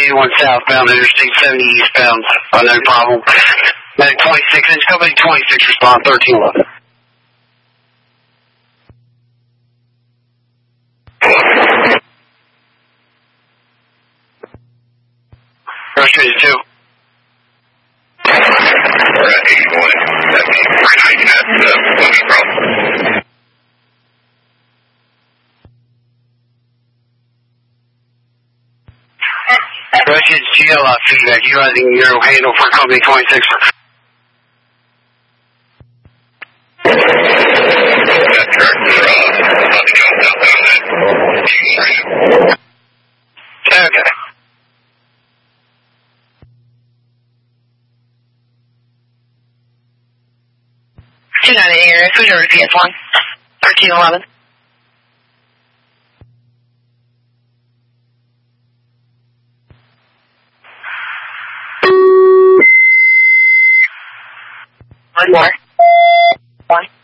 81 southbound, Interstate 70 eastbound, no problem. Medic 26, it's company 26, respond 1311. Frustrated 2. Alright, 81, 70, that's problem. Russian GL feedback, utilizing your handle for company 26. That's correct, nothing else out there. Okay. Who's your PS1? 1311. One more. One.